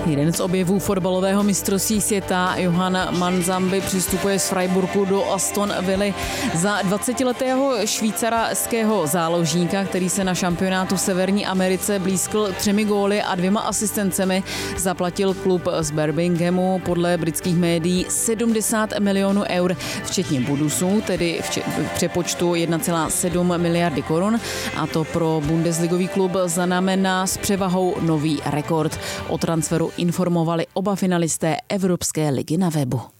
Jeden z objevů fotbalového mistrovství světa, Johan Manzambi, přistupuje z Freiburgu do Aston Villy. Za 20letého švýcarského záložníka, který se na šampionátu v Severní Americe blízkl 3 góly a 2 asistencemi, zaplatil klub z Birminghamu podle britských médií 70 milionů eur, včetně bonusů, tedy v přepočtu 1,7 miliardy korun. A to pro bundesligový klub znamená s převahou nový rekord. O transferu informovali oba finalisté Evropské ligy na webu.